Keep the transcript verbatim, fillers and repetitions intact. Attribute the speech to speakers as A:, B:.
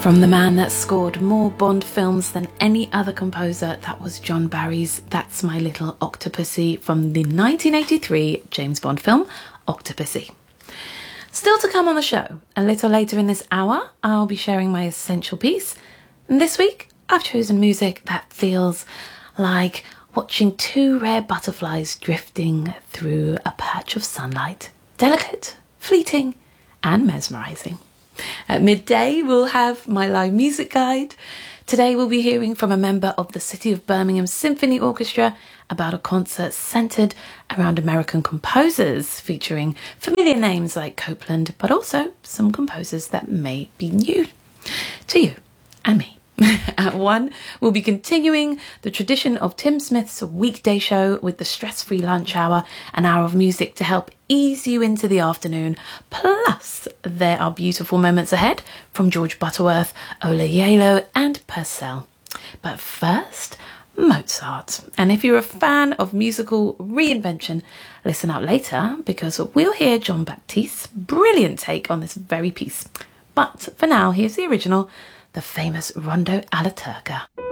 A: From the man that scored more Bond films than any other composer, that was John Barry's That's My Little Octopussy from the nineteen eighty-three James Bond film Octopussy. Still to come on the show, a little later in this hour, I'll be sharing my essential piece. And this week, I've chosen music that feels like watching two rare butterflies drifting through a patch of sunlight. Delicate, fleeting, and mesmerising. At midday, we'll have my live music guide. Today, we'll be hearing from a member of the City of Birmingham Symphony Orchestra about a concert centred around American composers, featuring familiar names like Copland, but also some composers that may be new to you and me. At one, we'll be continuing the tradition of Tim Smith's weekday show with the stress-free lunch hour, an hour of music to help ease you into the afternoon. Plus, there are beautiful moments ahead from George Butterworth, Ola Yalo and Purcell. But first, Mozart. And if you're a fan of musical reinvention, listen out later because we'll hear John Baptiste's brilliant take on this very piece. But for now, here's the original, the famous Rondo alla Turca.